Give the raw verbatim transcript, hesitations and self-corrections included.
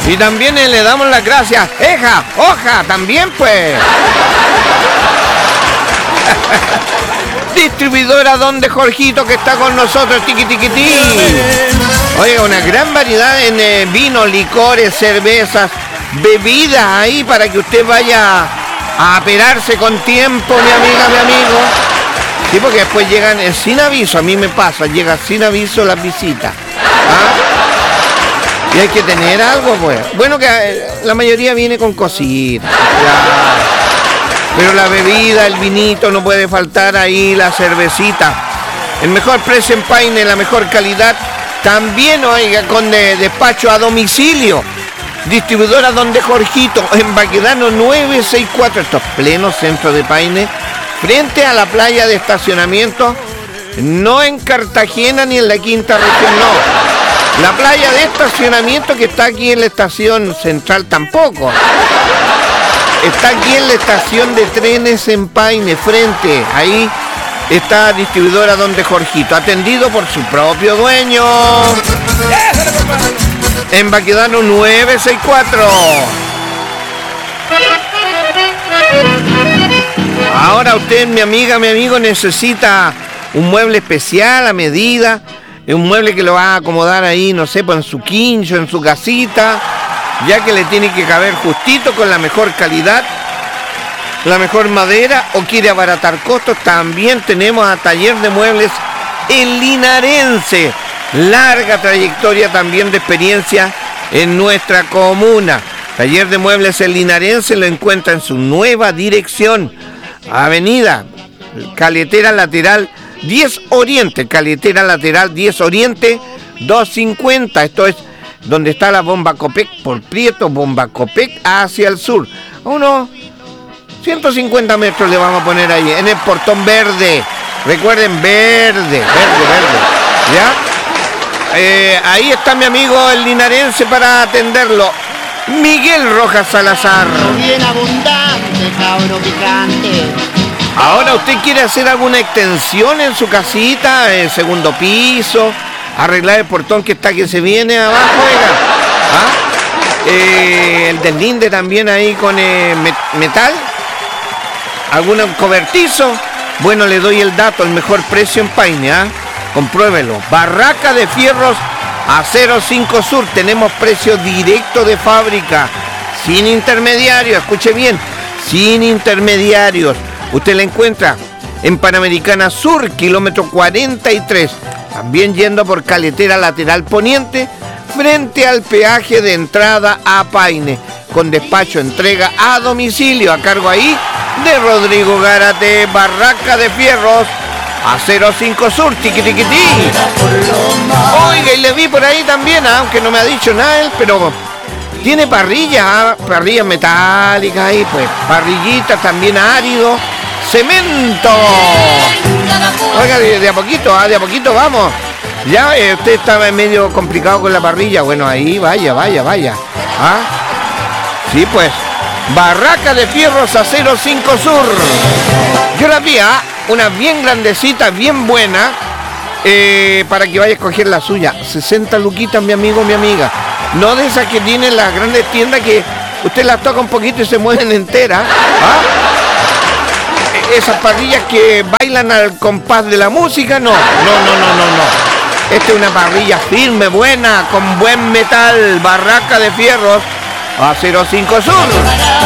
Y también eh, le damos las gracias. Eja, hoja, también pues. Distribuidora Donde Jorgito, que está con nosotros, tiqui tiqui ti. Oiga, una gran variedad en eh, vino, licores, cervezas, bebidas ahí para que usted vaya a aperarse con tiempo, mi amiga, mi amigo. Sí, porque después llegan eh, sin aviso, a mí me pasa, llega sin aviso las visitas. ¿Ah? Y hay que tener algo, pues. Bueno, que eh, la mayoría viene con cositas. Claro. Pero la bebida, el vinito, no puede faltar ahí, la cervecita. El mejor precio en Paine, la mejor calidad. También, oiga, con de, despacho a domicilio. Distribuidora Donde Jorgito, en Baquedano nueve sesenta y cuatro, esto es pleno centro de Paine, frente a la playa de estacionamiento, no en Cartagena ni en la quinta región, no. La playa de estacionamiento que está aquí en la estación central tampoco. Está aquí en la estación de trenes en Paine, frente, ahí está Distribuidora Donde Jorgito, atendido por su propio dueño. En Baquedano nueve sesenta y cuatro. Ahora usted, mi amiga, mi amigo, necesita un mueble especial a medida, un mueble que lo va a acomodar ahí, no sé, pues en su quincho, en su casita, ya que le tiene que caber justito con la mejor calidad, la mejor madera, o quiere abaratar costos. También tenemos a Taller de Muebles El Linarense, larga trayectoria también de experiencia en nuestra comuna. Taller de Muebles El Linarense lo encuentra en su nueva dirección, avenida Caletera Lateral diez Oriente, Caletera Lateral diez Oriente doscientos cincuenta, esto es donde está la bomba Copec, por Prieto, bomba Copec hacia el sur, a unos ciento cincuenta metros le vamos a poner ahí, en el portón verde, recuerden, verde, verde, verde, ¿ya? Eh, ahí está mi amigo el linarense para atenderlo, Miguel Rojas Salazar. Bien abundante, cabro picante. Ahora usted quiere hacer alguna extensión en su casita, eh, segundo piso, arreglar el portón que está que se viene abajo, oiga. ¿Ah? Eh, el deslinde también ahí con eh, met metal, algún cobertizo. Bueno, le doy el dato, el mejor precio en Paine, ¿ah? Compruébelo. Barraca de Fierros Acero cinco Sur, tenemos precio directo de fábrica, sin intermediarios, escuche bien, sin intermediarios. Usted la encuentra en Panamericana Sur, kilómetro cuarenta y tres, también yendo por Caletera Lateral Poniente, frente al peaje de entrada a Paine, con despacho entrega a domicilio, a cargo ahí de Rodrigo Gárate. Barraca de Fierros Acero cinco Sur, tiqui tiqui ti. Oiga, y le vi por ahí también, aunque no me ha dicho nada él, pero tiene parrillas, parrillas metálicas ahí, pues, parrillitas también árido, cemento. Oiga, de, de a poquito, ¿ah? de a poquito vamos. Ya eh, usted estaba medio complicado con la parrilla, bueno, ahí vaya, vaya, vaya. ¿Ah? Sí, pues, Barraca de Fierros Acero cinco Sur. Yo la vi, ¿ah? Una bien grandecita, bien buena, eh, para que vaya a escoger la suya. sesenta luquitas, mi amigo, mi amiga. No de esas que tienen las grandes tiendas que usted las toca un poquito y se mueven enteras. ¿Ah? Esas parrillas que bailan al compás de la música, no, no, no, no, no, no. Esta es una parrilla firme, buena, con buen metal. Barraca de Fierros Acero cinco Sur.